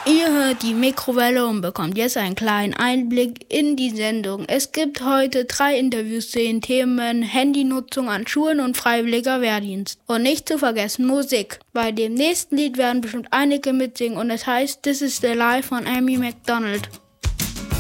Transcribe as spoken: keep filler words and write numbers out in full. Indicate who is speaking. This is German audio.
Speaker 1: Ihr hört die Mikrowelle und bekommt jetzt einen kleinen Einblick in die Sendung. Es gibt heute drei Interviews zu den Themen Handynutzung an Schulen und freiwilliger Wehrdienst. Und nicht zu vergessen Musik. Bei dem nächsten Lied werden bestimmt einige mitsingen und es heißt This is the Life von Amy Macdonald.